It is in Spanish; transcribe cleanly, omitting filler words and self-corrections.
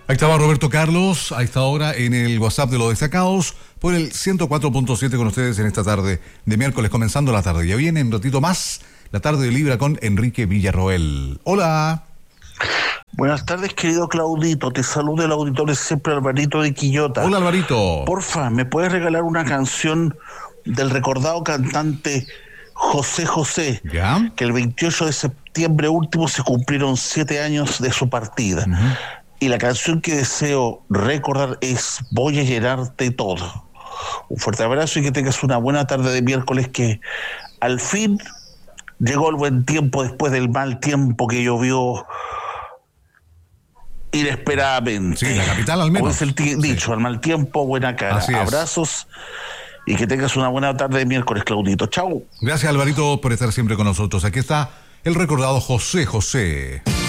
Ahí estaba Roberto Carlos, a esta hora en el WhatsApp de los destacados, por el 104.7 con ustedes en esta tarde de miércoles, comenzando la tarde. Ya viene un ratito más, la tarde de Libra con Enrique Villarroel. Hola. Buenas tardes, querido Claudito. Te saluda el auditor de siempre, Alvarito de Quillota. Hola, Alvarito. Porfa, ¿me puedes regalar una canción del recordado cantante José José? ¿Ya? Que el 28 de septiembre último se cumplieron 7 años de su partida. Y la canción que deseo recordar es Voy a llenarte todo. Un fuerte abrazo y que tengas una buena tarde de miércoles, que al fin llegó el buen tiempo después del mal tiempo que llovió inesperadamente. Sí, la capital al menos. Como es el dicho, al mal tiempo, buena cara. Así es. Abrazos y que tengas una buena tarde de miércoles, Claudito. Chau. Gracias, Alvarito, por estar siempre con nosotros. Aquí está el recordado José José.